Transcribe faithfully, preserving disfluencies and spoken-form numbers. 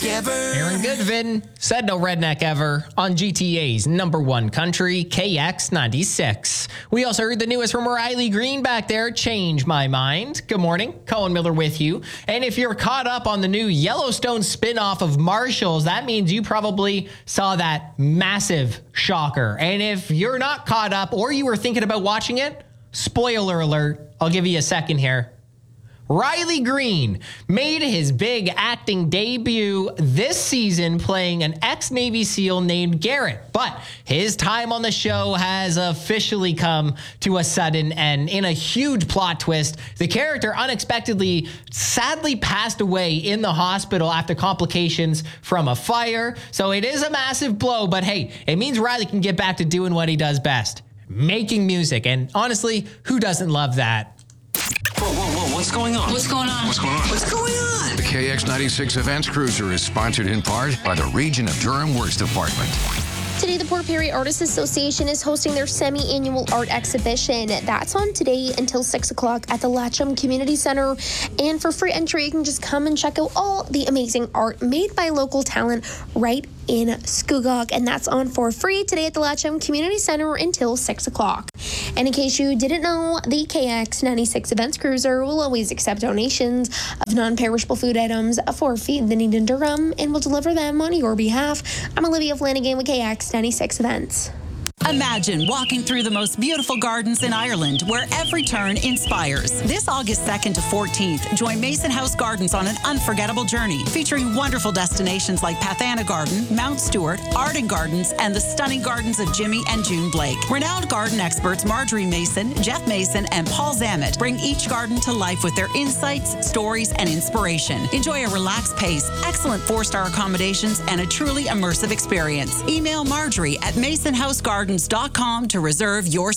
redneck ever. Aaron Goodvin said no redneck ever on G T A's number one country, K X ninety-six. We also heard the newest from Riley Green back there, Change My Mind. Good morning, Cohen Miller with you. And if you're caught up on the new Yellowstone spinoff of Marshals, that means you probably saw that massive shocker. And if you're not caught up or you were thinking about watching it, spoiler alert, I'll give you a second here. Riley Green made his big acting debut this season playing an ex-Navy SEAL named Garrett. But his time on the show has officially come to a sudden end. In a huge plot twist, the character unexpectedly, sadly passed away in the hospital after complications from a fire. So it is a massive blow, but hey, it means Riley can get back to doing what he does best, making music. And honestly, who doesn't love that? Whoa, whoa, whoa, what's going on? What's going on? What's going on? What's going on? The K X ninety-six Events Cruiser is sponsored in part by the Region of Durham Works Department. Today, the Port Perry Artists Association is hosting their semi-annual art exhibition. That's on today until six o'clock at the Latcham Community Center. And for free entry, you can just come and check out all the amazing art made by local talent right in Scugog. And that's on for free today at the Latcham Community Center until six o'clock. And in case you didn't know, the K X ninety-six Events Cruiser will always accept donations of non-perishable food items for Feed the Need in Durham and will deliver them on your behalf. I'm Olivia Flanagan with K X ninety-six Events. Imagine walking through the most beautiful gardens in Ireland, where every turn inspires. This August second to fourteenth, join Mason House Gardens on an unforgettable journey, featuring wonderful destinations like Pathana Garden, Mount Stewart, Arden Gardens, and the stunning gardens of Jimmy and June Blake. Renowned garden experts Marjorie Mason, Jeff Mason, and Paul Zammit bring each garden to life with their insights, stories, and inspiration. Enjoy a relaxed pace, excellent four-star accommodations, and a truly immersive experience. Email Marjorie at mason house gardens dot com to reserve your